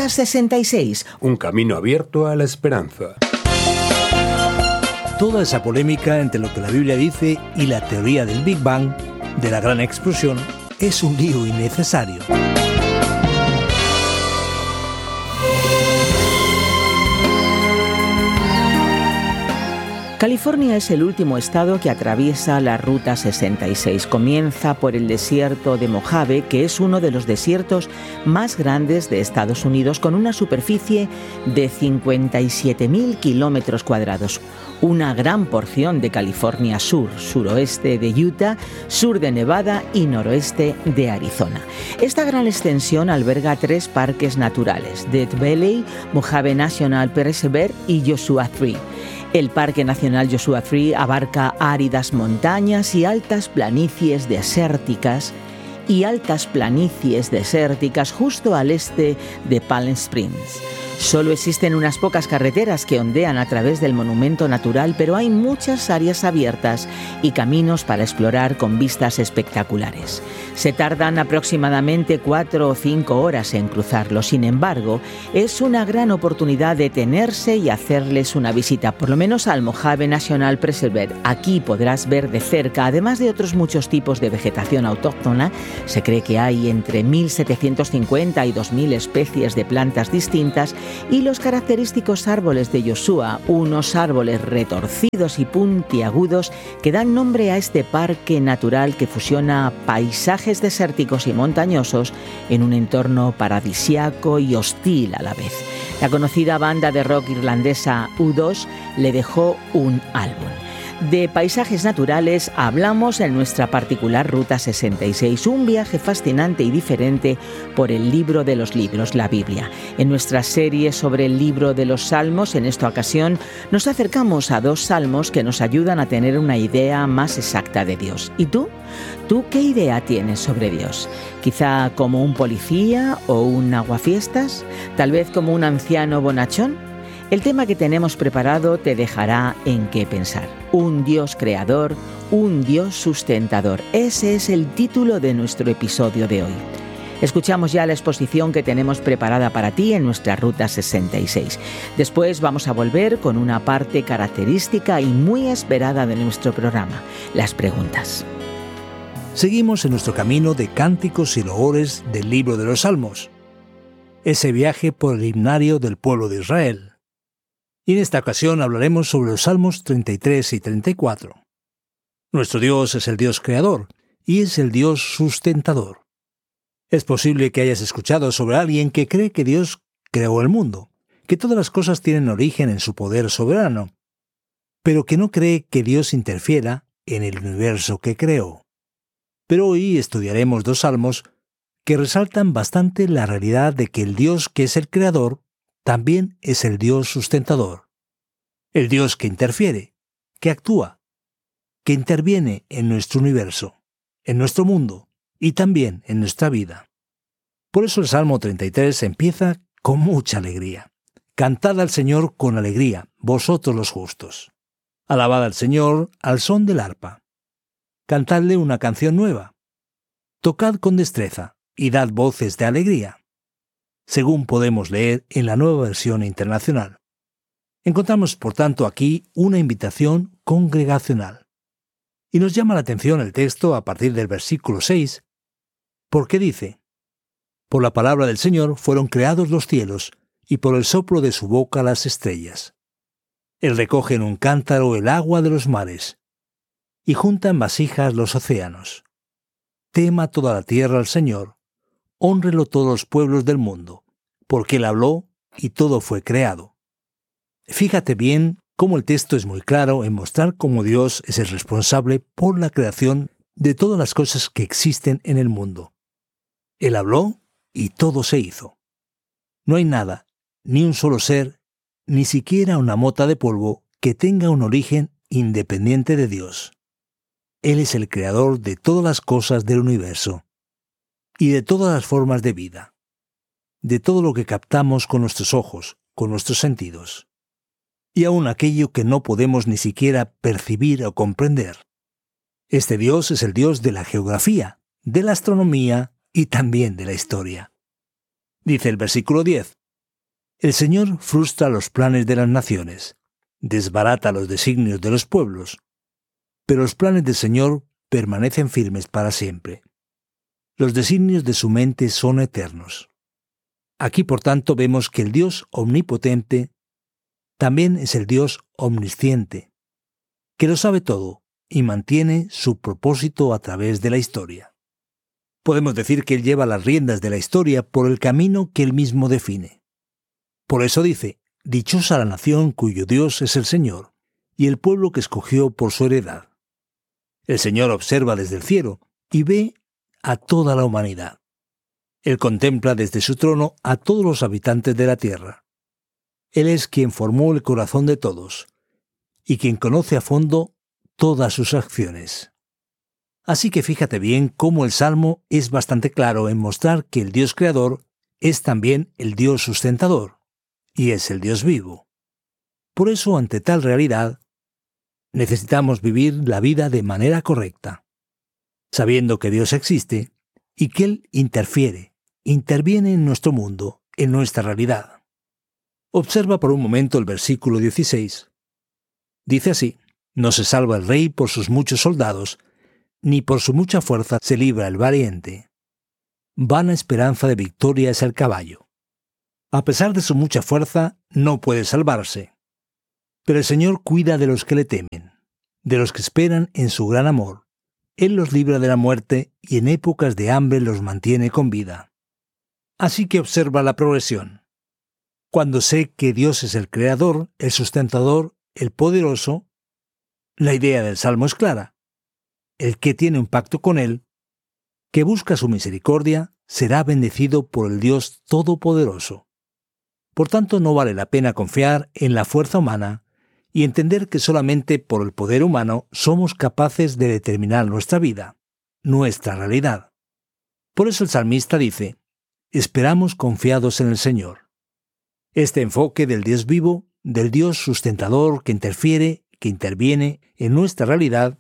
Ruta 66. Un camino abierto a la esperanza. Toda esa polémica entre lo que la Biblia dice y la teoría del Big Bang, de la gran explosión, es un lío innecesario. California es el último estado que atraviesa la Ruta 66. Comienza por el desierto de Mojave, que es uno de los desiertos más grandes de Estados Unidos, con una superficie de 57.000 kilómetros cuadrados. Una gran porción de California Sur, suroeste de Utah, sur de Nevada y noroeste de Arizona. Esta gran extensión alberga 3 parques naturales: Death Valley, Mojave National Preserve y Joshua Tree. El Parque Nacional Joshua Tree abarca áridas montañas y altas planicies desérticas justo al este de Palm Springs. Solo existen unas pocas carreteras que ondean a través del monumento natural, pero hay muchas áreas abiertas y caminos para explorar con vistas espectaculares. Se tardan aproximadamente 4 o 5 horas en cruzarlo. Sin embargo, es una gran oportunidad detenerse y hacerles una visita, por lo menos al Mojave National Preserve. Aquí podrás ver de cerca, además de otros muchos tipos de vegetación autóctona. Se cree que hay entre 1.750 y 2.000 especies de plantas distintas, y los característicos árboles de Joshua, unos árboles retorcidos y puntiagudos que dan nombre a este parque natural que fusiona paisajes desérticos y montañosos en un entorno paradisíaco y hostil a la vez. La conocida banda de rock irlandesa U2 le dejó un álbum. De paisajes naturales hablamos en nuestra particular Ruta 66, un viaje fascinante y diferente por el libro de los libros, la Biblia. En nuestra serie sobre el libro de los Salmos, en esta ocasión, nos acercamos a 2 salmos que nos ayudan a tener una idea más exacta de Dios. ¿Y tú? ¿Tú qué idea tienes sobre Dios? ¿Quizá como un policía o un aguafiestas? ¿Tal vez como un anciano bonachón? El tema que tenemos preparado te dejará en qué pensar. Un Dios creador, un Dios sustentador. Ese es el título de nuestro episodio de hoy. Escuchamos ya la exposición que tenemos preparada para ti en nuestra Ruta 66. Después vamos a volver con una parte característica y muy esperada de nuestro programa, las preguntas. Seguimos en nuestro camino de cánticos y loores del libro de los Salmos. Ese viaje por el himnario del pueblo de Israel. Y en esta ocasión hablaremos sobre los Salmos 33 y 34. Nuestro Dios es el Dios creador y es el Dios sustentador. Es posible que hayas escuchado sobre alguien que cree que Dios creó el mundo, que todas las cosas tienen origen en su poder soberano, pero que no cree que Dios interfiera en el universo que creó. Pero hoy estudiaremos 2 salmos que resaltan bastante la realidad de que el Dios que es el creador también es el Dios sustentador. El Dios que interfiere, que actúa, que interviene en nuestro universo, en nuestro mundo y también en nuestra vida. Por eso el Salmo 33 empieza con mucha alegría. Cantad al Señor con alegría, vosotros los justos. Alabad al Señor al son del arpa. Cantadle una canción nueva. Tocad con destreza y dad voces de alegría. Según podemos leer en la Nueva Versión Internacional. Encontramos, por tanto, aquí una invitación congregacional. Y nos llama la atención el texto a partir del versículo 6, porque dice: Por la palabra del Señor fueron creados los cielos, y por el soplo de su boca las estrellas. Él recoge en un cántaro el agua de los mares, y junta en vasijas los océanos. Tema toda la tierra al Señor, hónrelo todos los pueblos del mundo, porque Él habló y todo fue creado. Fíjate bien cómo el texto es muy claro en mostrar cómo Dios es el responsable por la creación de todas las cosas que existen en el mundo. Él habló y todo se hizo. No hay nada, ni un solo ser, ni siquiera una mota de polvo que tenga un origen independiente de Dios. Él es el creador de todas las cosas del universo y de todas las formas de vida, de todo lo que captamos con nuestros ojos, con nuestros sentidos, y aun aquello que no podemos ni siquiera percibir o comprender. Este Dios es el Dios de la geografía, de la astronomía y también de la historia. Dice el versículo 10, El Señor frustra los planes de las naciones, desbarata los designios de los pueblos, pero los planes del Señor permanecen firmes para siempre. Los designios de su mente son eternos. Aquí, por tanto, vemos que el Dios omnipotente también es el Dios omnisciente, que lo sabe todo y mantiene su propósito a través de la historia. Podemos decir que Él lleva las riendas de la historia por el camino que Él mismo define. Por eso dice: dichosa la nación cuyo Dios es el Señor, y el pueblo que escogió por su heredad. El Señor observa desde el cielo y ve a toda la humanidad. Él contempla desde su trono a todos los habitantes de la tierra. Él es quien formó el corazón de todos y quien conoce a fondo todas sus acciones. Así que fíjate bien cómo el Salmo es bastante claro en mostrar que el Dios creador es también el Dios sustentador y es el Dios vivo. Por eso, ante tal realidad, necesitamos vivir la vida de manera correcta, sabiendo que Dios existe y que Él interviene en nuestro mundo, en nuestra realidad. Observa por un momento el versículo 16. Dice así: no se salva el rey por sus muchos soldados, ni por su mucha fuerza se libra el valiente. Vana esperanza de victoria es el caballo. A pesar de su mucha fuerza, no puede salvarse. Pero el Señor cuida de los que le temen, de los que esperan en su gran amor. Él los libra de la muerte y en épocas de hambre los mantiene con vida. Así que observa la progresión. Cuando sé que Dios es el creador, el sustentador, el poderoso, la idea del Salmo es clara. El que tiene un pacto con Él, que busca su misericordia, será bendecido por el Dios Todopoderoso. Por tanto, no vale la pena confiar en la fuerza humana y entender que solamente por el poder humano somos capaces de determinar nuestra vida, nuestra realidad. Por eso el salmista dice: esperamos confiados en el Señor. Este enfoque del Dios vivo, del Dios sustentador que interfiere, que interviene en nuestra realidad,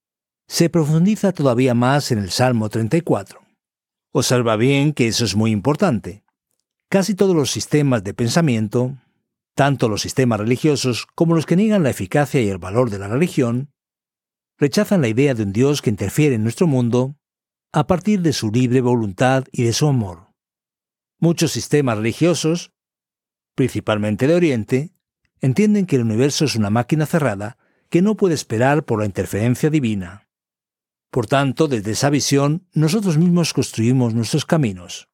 se profundiza todavía más en el Salmo 34. Observa bien que eso es muy importante. Casi todos los sistemas de pensamiento, tanto los sistemas religiosos como los que niegan la eficacia y el valor de la religión, rechazan la idea de un Dios que interfiere en nuestro mundo a partir de su libre voluntad y de su amor. Muchos sistemas religiosos, principalmente de Oriente, entienden que el universo es una máquina cerrada que no puede esperar por la interferencia divina. Por tanto, desde esa visión, nosotros mismos construimos nuestros caminos.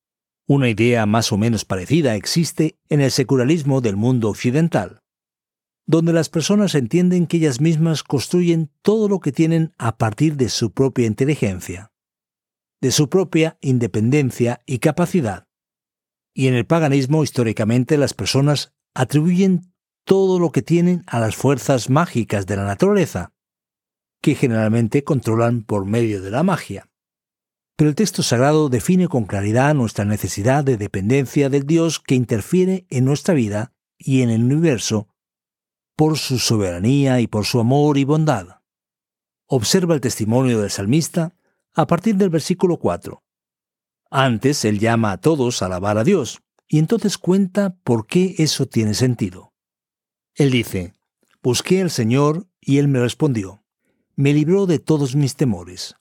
Una idea más o menos parecida existe en el secularismo del mundo occidental, donde las personas entienden que ellas mismas construyen todo lo que tienen a partir de su propia inteligencia, de su propia independencia y capacidad. Y en el paganismo, históricamente, las personas atribuyen todo lo que tienen a las fuerzas mágicas de la naturaleza, que generalmente controlan por medio de la magia. Pero el texto sagrado define con claridad nuestra necesidad de dependencia del Dios que interfiere en nuestra vida y en el universo por su soberanía y por su amor y bondad. Observa el testimonio del salmista a partir del versículo 4. Antes él llama a todos a alabar a Dios, y entonces cuenta por qué eso tiene sentido. Él dice: busqué al Señor y Él me respondió, me libró de todos mis temores.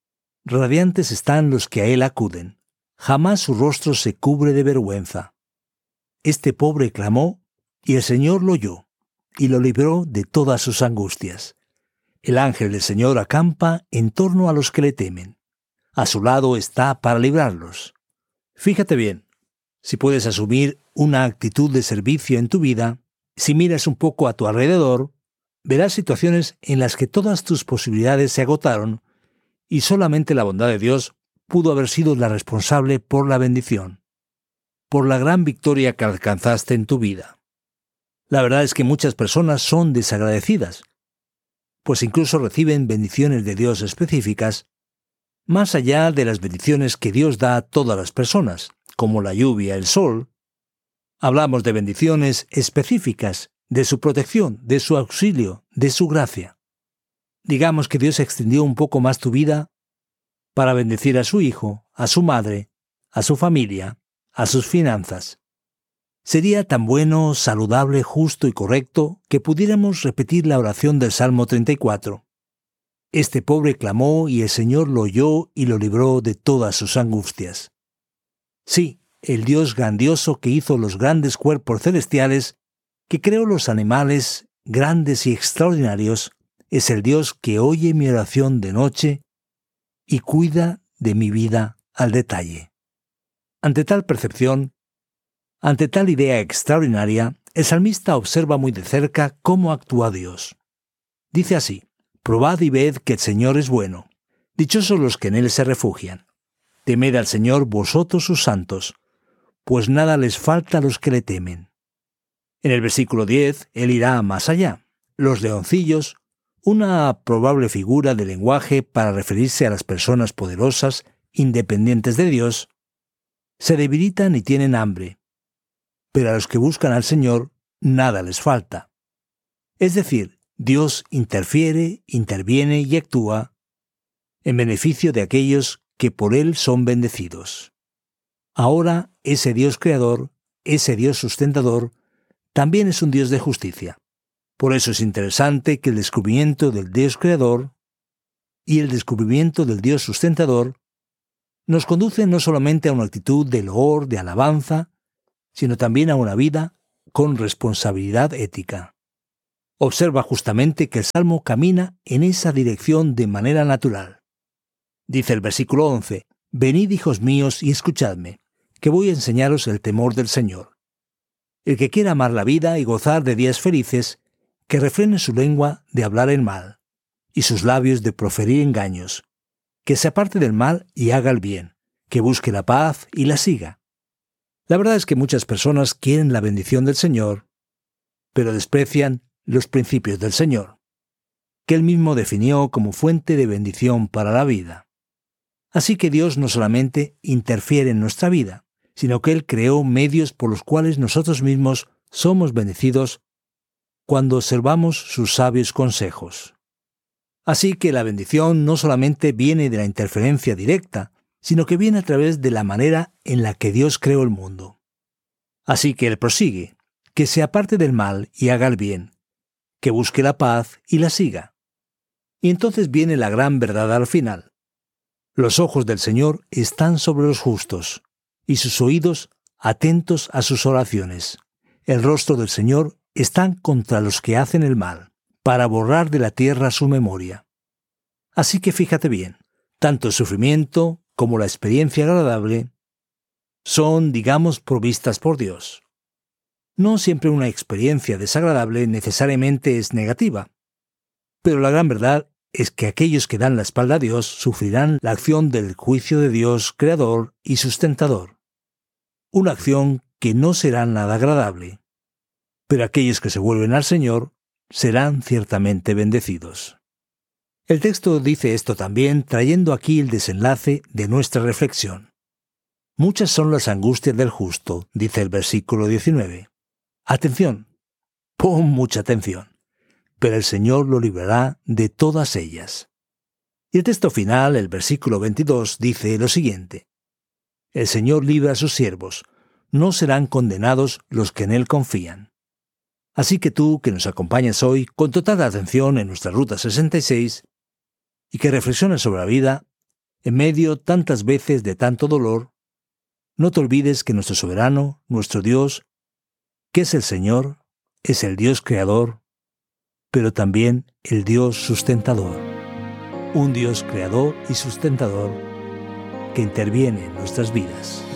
Radiantes están los que a Él acuden, jamás su rostro se cubre de vergüenza. Este pobre clamó, y el Señor lo oyó, y lo libró de todas sus angustias. El ángel del Señor acampa en torno a los que le temen. A su lado está para librarlos. Fíjate bien, si puedes asumir una actitud de servicio en tu vida, si miras un poco a tu alrededor, verás situaciones en las que todas tus posibilidades se agotaron y solamente la bondad de Dios pudo haber sido la responsable por la bendición, por la gran victoria que alcanzaste en tu vida. La verdad es que muchas personas son desagradecidas, pues incluso reciben bendiciones de Dios específicas, más allá de las bendiciones que Dios da a todas las personas, como la lluvia, el sol. Hablamos de bendiciones específicas, de su protección, de su auxilio, de su gracia. Digamos que Dios extendió un poco más tu vida para bendecir a su hijo, a su madre, a su familia, a sus finanzas. Sería tan bueno, saludable, justo y correcto que pudiéramos repetir la oración del Salmo 34. Este pobre clamó y el Señor lo oyó y lo libró de todas sus angustias. Sí, el Dios grandioso que hizo los grandes cuerpos celestiales, que creó los animales grandes y extraordinarios, es el Dios que oye mi oración de noche y cuida de mi vida al detalle. Ante tal percepción, ante tal idea extraordinaria, el salmista observa muy de cerca cómo actúa Dios. Dice así: «Probad y ved que el Señor es bueno. Dichosos los que en Él se refugian. Temed al Señor vosotros sus santos, pues nada les falta a los que le temen». En el versículo 10, Él irá más allá. Los leoncillos, una probable figura de lenguaje para referirse a las personas poderosas, independientes de Dios, se debilitan y tienen hambre, pero a los que buscan al Señor nada les falta. Es decir, Dios interfiere, interviene y actúa en beneficio de aquellos que por Él son bendecidos. Ahora, ese Dios creador, ese Dios sustentador, también es un Dios de justicia. Por eso es interesante que el descubrimiento del Dios creador y el descubrimiento del Dios sustentador nos conducen no solamente a una actitud de loor, de alabanza, sino también a una vida con responsabilidad ética. Observa justamente que el Salmo camina en esa dirección de manera natural. Dice el versículo 11, «Venid, hijos míos, y escuchadme, que voy a enseñaros el temor del Señor. El que quiera amar la vida y gozar de días felices, que refrene su lengua de hablar el mal, y sus labios de proferir engaños, que se aparte del mal y haga el bien, que busque la paz y la siga». La verdad es que muchas personas quieren la bendición del Señor, pero desprecian los principios del Señor, que Él mismo definió como fuente de bendición para la vida. Así que Dios no solamente interfiere en nuestra vida, sino que Él creó medios por los cuales nosotros mismos somos bendecidos cuando observamos sus sabios consejos. Así que la bendición no solamente viene de la interferencia directa, sino que viene a través de la manera en la que Dios creó el mundo. Así que Él prosigue, que se aparte del mal y haga el bien, que busque la paz y la siga. Y entonces viene la gran verdad al final. Los ojos del Señor están sobre los justos, y sus oídos atentos a sus oraciones. El rostro del Señor está contra los que hacen el mal, para borrar de la tierra su memoria. Así que fíjate bien, tanto el sufrimiento como la experiencia agradable son, digamos, provistas por Dios. No siempre una experiencia desagradable necesariamente es negativa, pero la gran verdad es que aquellos que dan la espalda a Dios sufrirán la acción del juicio de Dios creador y sustentador. Una acción que no será nada agradable, pero aquellos que se vuelven al Señor serán ciertamente bendecidos. El texto dice esto también, trayendo aquí el desenlace de nuestra reflexión. Muchas son las angustias del justo, dice el versículo 19. Atención, pon mucha atención, pero el Señor lo librará de todas ellas. Y el texto final, el versículo 22, dice lo siguiente: El Señor libra a sus siervos, no serán condenados los que en Él confían. Así que tú, que nos acompañas hoy con total atención en nuestra Ruta 66, y que reflexionas sobre la vida, en medio tantas veces de tanto dolor, no te olvides que nuestro soberano, nuestro Dios, que es el Señor, es el Dios creador, pero también el Dios sustentador. Un Dios creador y sustentador que interviene en nuestras vidas.